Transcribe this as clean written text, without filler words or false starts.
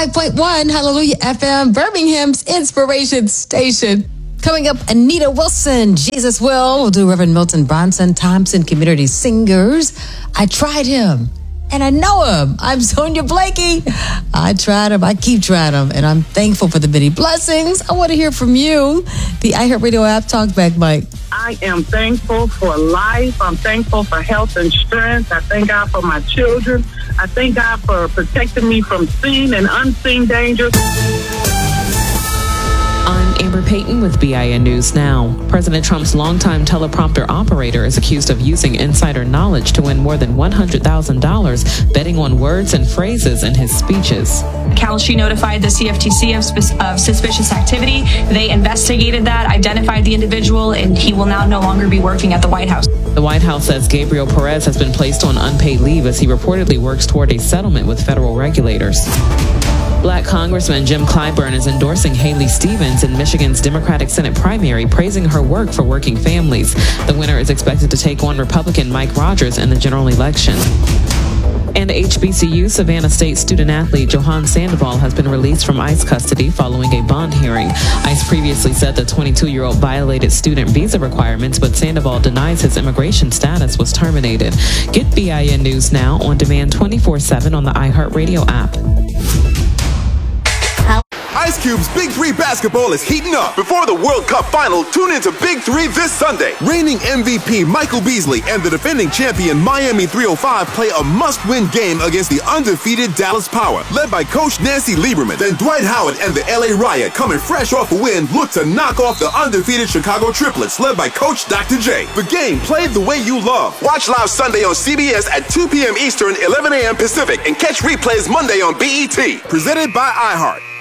105.1 Hallelujah FM, Birmingham's inspiration station. Coming up, Anita Wilson, Jesus Will. We'll do Reverend Milton Bronson Thompson, Community Singers. I tried him, and I know him. I'm Sonia Blakey. I tried him. I keep trying him, and I'm thankful for the many blessings. I want to hear from you. The iHeartRadio app, talk back, Mike. I am thankful for life. I'm thankful for health and strength. I thank God for my children. I thank God for protecting me from seen and unseen dangers. I'm Amber Payton with BIN News Now. President Trump's longtime teleprompter operator is accused of using insider knowledge to win more than $100,000 betting on words and phrases in his speeches. Kalshi notified the CFTC of suspicious activity. They investigated that, identified the individual, and he will now no longer be working at the White House. The White House says Gabriel Perez has been placed on unpaid leave as he reportedly works toward a settlement with federal regulators. Black Congressman Jim Clyburn is endorsing Haley Stevens in Michigan's Democratic Senate primary, praising her work for working families. The winner is expected to take on Republican Mike Rogers in the general election. And HBCU Savannah State student-athlete Johan Sandoval has been released from ICE custody following a bond hearing. ICE previously said the 22-year-old violated student visa requirements, but Sandoval denies his immigration status was terminated. Get BIN News Now on demand 24/7 on the iHeartRadio app. Ice Cube's Big 3 basketball is heating up. Before the World Cup final, tune into Big 3 this Sunday. Reigning MVP Michael Beasley and the defending champion Miami 305 play a must-win game against the undefeated Dallas Power, led by Coach Nancy Lieberman. Then Dwight Howard and the LA Riot, coming fresh off a win, look to knock off the undefeated Chicago Triplets, led by Coach Dr. J. The game played the way you love. Watch live Sunday on CBS at 2 p.m. Eastern, 11 a.m. Pacific, and catch replays Monday on BET. Presented by iHeart.